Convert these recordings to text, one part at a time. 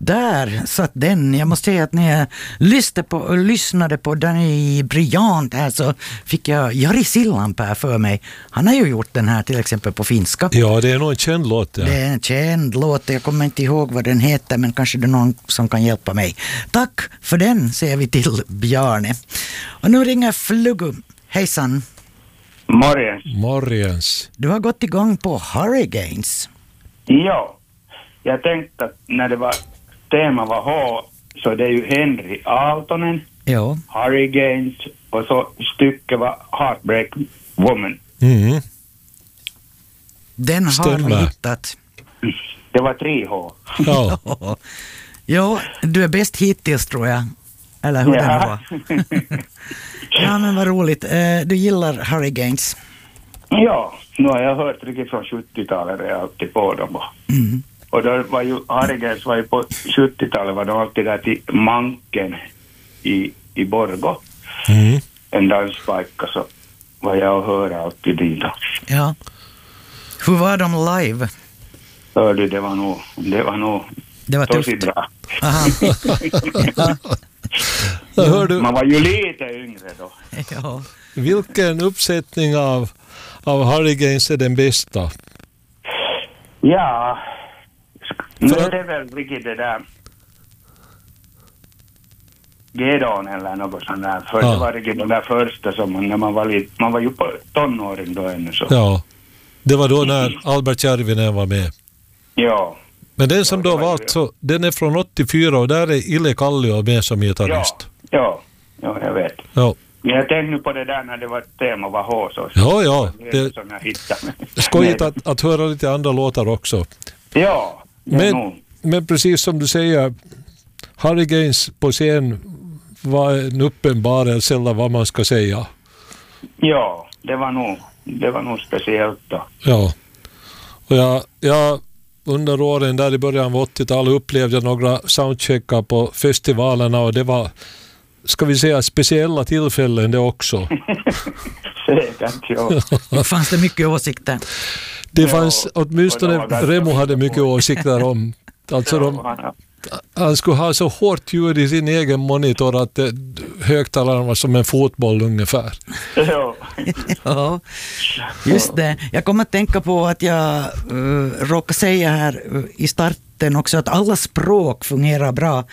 Där satt den. Jag måste säga att när jag lyssnade på Danny Bryant här så fick jag Jari Sillanpää för mig. Han har ju gjort den här till exempel på finska. Ja, det är nog en känd låt. Ja. Det är en känd låt. Jag kommer inte ihåg vad den heter, men kanske det är någon som kan hjälpa mig. Tack för den, säger vi till Bjarne. Och nu ringer Fluggu. Hejsan. Morgens. Du har gått igång på Hurricanes. Ja, jag tänkte att när det var tema var H, så det är ju Henry Aaltonen, Ja. Hurricanes och så stycket var Heartbreak Woman. Mm. Den har Stämmer. vi hittat. Det var 3H. Ja. Ja, du är bäst hittills tror jag. Eller hur den var. Ja, men vad roligt. Du gillar Hurricanes. Ja, nu har jag hört riktigt från 70-talet och jag alltid på dem. Och då var ju Hurricanes var ju på 70-talet var de alltid där till Manken i Borgå. Mm. En dansspajka, så var jag och hörde alltid dit. Ja. Hur var de live? Hörde, det var nog Det var tosi tufft. bra. Aha. Hör du, Man var ju lite yngre då. Ja. vilken uppsättning av Hurricanes är den bästa? Ja, nu är det väl riktigt det där Gedon eller något sånt där. För Ja. det var riktigt den där första som när man var ju på tonåring då ännu så. Ja, det var då när Albert Järvinen var med. Ja. Men den som Ja, det då var var ju- alltså, den är från 84 och där är Ille Kallio med som gitarrist. Ja, jag vet. Ja, Men jag tänkte nu på det där när det var tema var H så. ja. Det är Det som jag hittade. är skojigt att höra lite andra låtar också. Ja, det är nog. Men precis som du säger, Hurricanes på scen var en uppenbarelse eller vad man ska säga. Ja, det var nog speciellt då. Ja, och jag under åren där i början av 80-talet upplevde jag några soundcheckar på festivalerna och det var, ska vi säga, speciella tillfällen det också. Säkert, ja. Fanns det mycket åsikter? Det Ja, fanns, åtminstone och de var ganska Remo hade mycket åsikter om. Alltså han skulle ha så hårt ljud i sin egen monitor att högtalaren var som en fotboll ungefär. Ja. Ja, just det. Jag kommer att tänka på att jag råkar säga här i starten också att alla språk fungerar bra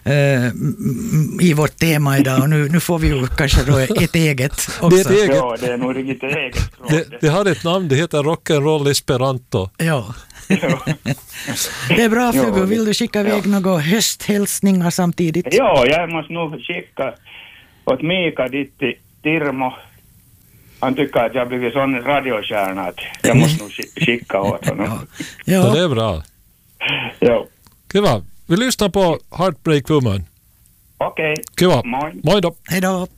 i vårt tema idag. Och nu får vi ju kanske då ett eget också. Det är ett eget. Ja, det är nog riktigt eget språk. Det har ett namn, det heter Rock'n'Roll Esperanto. Ja. Ja. Det är bra, Fluggu. Ja, Vill du skicka iväg några hösthälsningar samtidigt? Ja, jag måste nog skicka åt Mika dit till Tirmo. Han tycker att jag har blivit sån radiostjärna att jag måste nog skicka åt honom. Ja, Ja. det är bra. Ja. Kiva. Vi lyssnar på Heartbreak Woman. Okej. Kiva. Moi. Moi då. Hej då.